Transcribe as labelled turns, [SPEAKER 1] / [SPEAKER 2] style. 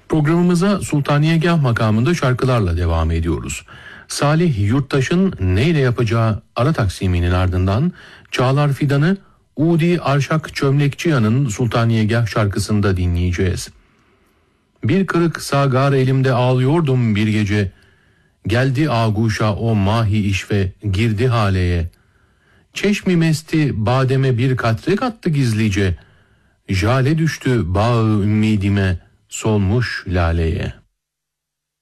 [SPEAKER 1] Programımıza Sultaniyegah makamında şarkılarla devam ediyoruz. Salih Yurttaş'ın Neyle Yapacağı ara taksiminin ardından Çağlar Fidan'ı Udi Arşak Çömlekçiyan'ın Sultaniyegah şarkısında dinleyeceğiz. Bir kırık sagar elimde ağlıyordum bir gece, geldi ağuşa o mahi işve girdi haleye. Çeşmi mesti bademe bir katre kattı gizlice, jale düştü bağı ümmidime solmuş laleye.